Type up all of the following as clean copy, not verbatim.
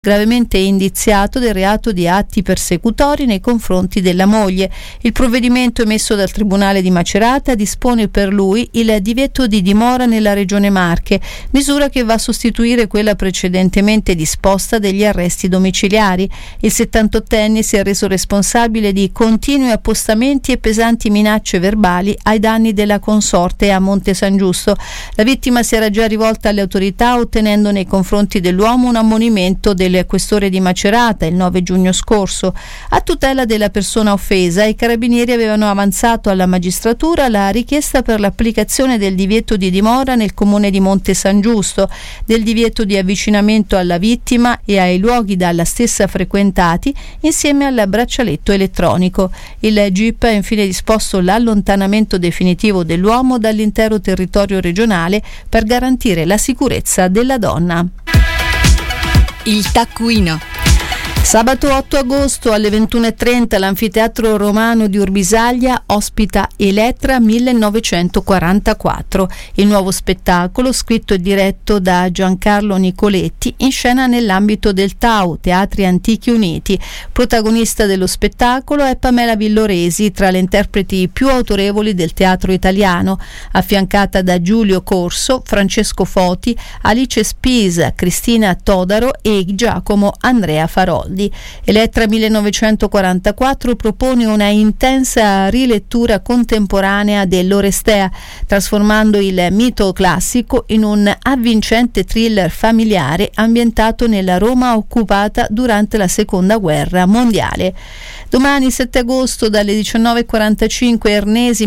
gravemente indiziato del reato di atti persecutori nei confronti della moglie. Il provvedimento emesso dal Tribunale di Macerata dispone per lui il divieto di dimora nella Regione Marche, misura che va a sostituire quella precedentemente disposta degli arresti domiciliari. Il 78enne si è reso responsabile di continui appostamenti e pesanti minacce verbali ai danni della consorte a Monte San Giusto. La vittima si era già rivolta alle autorità ottenendo nei confronti dell'uomo un ammonimento del questore di Macerata il 9 giugno scorso. A tutela della persona offesa, i carabinieri avevano avanzato alla magistratura la richiesta per l'applicazione del divieto di dimora nel comune di Monte San Giusto, del divieto di avvicinamento alla vittima e ai luoghi dalla stessa frequentati, insieme al braccialetto elettronico. Il GIP ha infine disposto l'allontanamento definitivo dell'uomo dall'intero territorio regionale per garantire la sicurezza della donna. Il taccuino. Sabato 8 agosto alle 21:30 l'Anfiteatro Romano di Urbisaglia ospita Elettra 1944, il nuovo spettacolo scritto e diretto da Giancarlo Nicoletti, in scena nell'ambito del TAU, Teatri Antichi Uniti. Protagonista dello spettacolo è Pamela Villoresi, tra le interpreti più autorevoli del teatro italiano, affiancata da Giulio Corso, Francesco Foti, Alice Spisa, Cristina Todaro e Giacomo Andrea Faroldi. Elettra 1944 propone una intensa rilettura contemporanea dell'Orestea, trasformando il mito classico in un avvincente thriller familiare ambientato nella Roma occupata durante la Seconda Guerra Mondiale. Domani 7 agosto dalle 19:45 Ernesi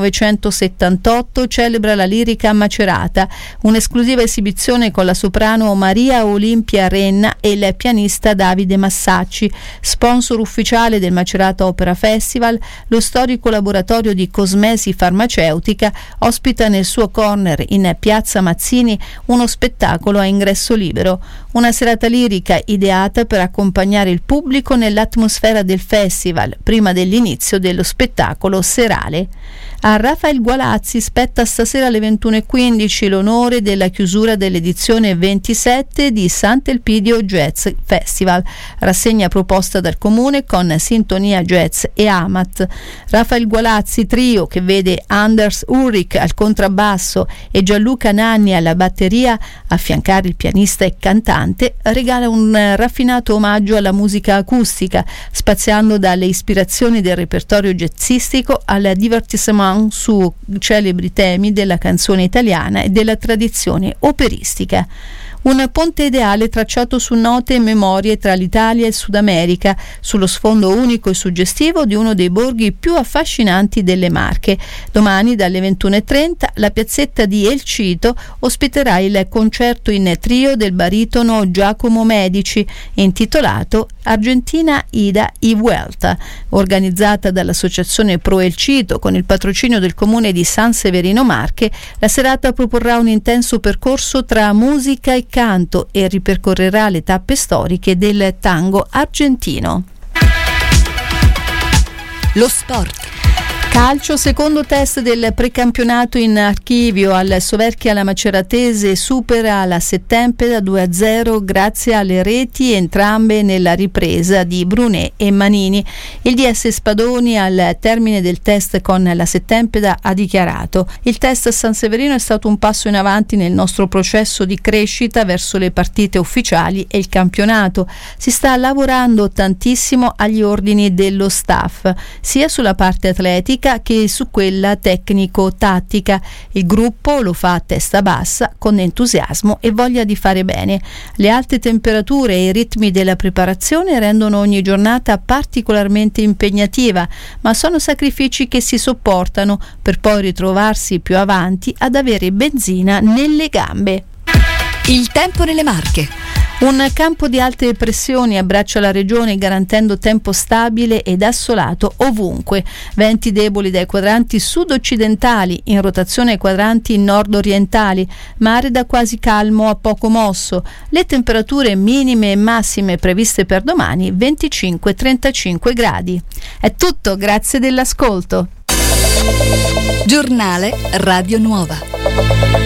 1978 celebra la lirica a Macerata, un'esclusiva esibizione con la soprano Maria Olimpia Renna e il pianista Davide Massacci. Sponsor ufficiale del Macerata Opera Festival, lo storico laboratorio di cosmesi farmaceutica ospita nel suo corner in Piazza Mazzini uno spettacolo a ingresso libero, una serata lirica ideata per accompagnare il pubblico nell'atmosfera del festival prima dell'inizio dello spettacolo serale. A Rafael Gualazzi spetta stasera alle 21:15 l'onore della chiusura dell'edizione 27 di Sant'Elpidio Jazz Festival, rassegna proposta dal comune con Sintonia Jazz e Amat. Rafael Gualazzi Trio, che vede Anders Ulrich al contrabbasso e Gianluca Nanni alla batteria affiancare il pianista e cantante, regala un raffinato omaggio alla musica acustica, spaziando dalle ispirazioni del repertorio jazzistico al divertissement su celebri temi della canzone italiana e della tradizione operistica. Un ponte ideale tracciato su note e memorie tra l'Italia e il Sud America, sullo sfondo unico e suggestivo di uno dei borghi più affascinanti delle Marche. Domani dalle 21:30 la piazzetta di El Cito ospiterà il concerto in trio del baritono Giacomo Medici, intitolato Argentina Ida y Vuelta, organizzata dall'associazione Pro El Cito con il patrocinio del comune di San Severino Marche. La serata proporrà un intenso percorso tra musica e canto e ripercorrerà le tappe storiche del tango argentino. Lo sport. Calcio, secondo test del precampionato in archivio al Soverchia. La Maceratese supera la Settempeda 2-0 grazie alle reti entrambe nella ripresa di Brunet e Manini. Il DS Spadoni al termine del test con la Settempeda ha dichiarato: il test a San Severino è stato un passo in avanti nel nostro processo di crescita verso le partite ufficiali e il campionato. Si sta lavorando tantissimo agli ordini dello staff, sia sulla parte atletica che su quella tecnico-tattica. Il gruppo lo fa a testa bassa, con entusiasmo e voglia di fare bene. Le alte temperature e i ritmi della preparazione rendono ogni giornata particolarmente impegnativa, ma sono sacrifici che si sopportano per poi ritrovarsi più avanti ad avere benzina nelle gambe. Il tempo nelle Marche. Un campo di alte pressioni abbraccia la regione garantendo tempo stabile ed assolato ovunque. Venti deboli dai quadranti sud-occidentali, in rotazione ai quadranti nord-orientali, mare da quasi calmo a poco mosso. Le temperature minime e massime previste per domani 25-35 gradi. È tutto, grazie dell'ascolto. Giornale Radio Nuova.